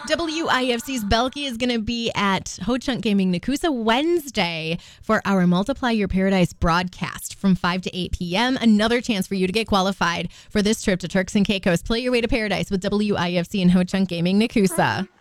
WIFC's Belky is going to be at Ho Chunk Gaming Nakusa Wednesday for our Multiply Your Paradise broadcast from 5 to 8 p.m. Another chance for you to get qualified for this trip to Turks and Caicos. Play your way to paradise with WIFC and Ho Chunk Gaming Nakusa.